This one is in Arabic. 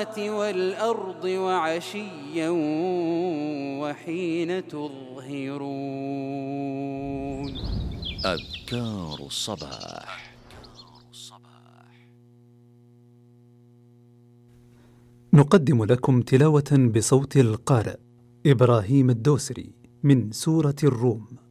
السماوات والأرض وعشيا وحين تظهرون. أذكار الصباح. نقدم لكم تلاوة بصوت القارئ إبراهيم الدوسري من سورة الروم.